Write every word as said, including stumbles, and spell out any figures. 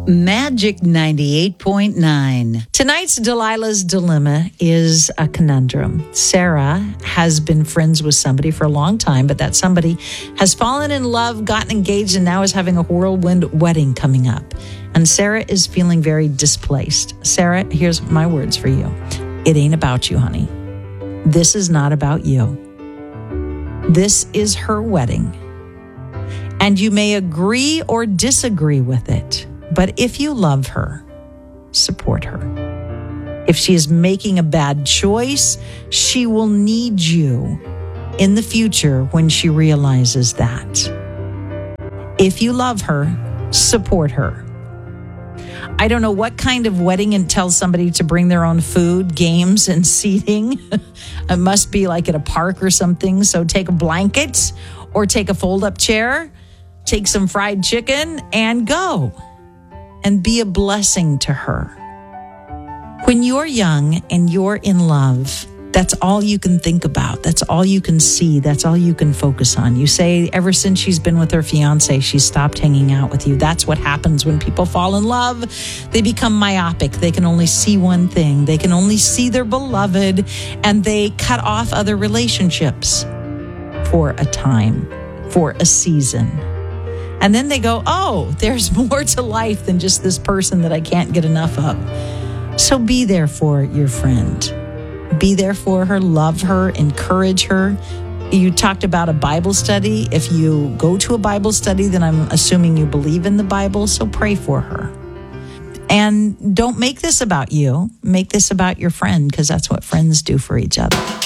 Magic ninety-eight point nine. Tonight's Delilah's Dilemma is a conundrum. Sarah has been friends with somebody for a long time, but that somebody has fallen in love, gotten engaged, and now is having a whirlwind wedding coming up. And Sarah is feeling very displaced. Sarah, here's my words for you. It ain't about you, honey. This is not about you. This is her wedding. And you may agree or disagree with it. But if you love her, support her. If she is making a bad choice, she will need you in the future when she realizes that. If you love her, support her. I don't know what kind of wedding and tell somebody to bring their own food, games, and seating. It must be like at a park or something. So take a blanket or take a fold-up chair, take some fried chicken, and go. And be a blessing to her. When you're young and you're in love, that's all you can think about. That's all you can see. That's all you can focus on. You say ever since she's been with her fiance, she's stopped hanging out with you. That's what happens when people fall in love. They become myopic. They can only see one thing. They can only see their beloved, and they cut off other relationships for a time, for a season. And then they go, oh, there's more to life than just this person that I can't get enough of. So be there for your friend. Be there for her, love her, encourage her. You talked about a Bible study. If you go to a Bible study, then I'm assuming you believe in the Bible, so pray for her. And don't make this about you. Make this about your friend, because that's what friends do for each other.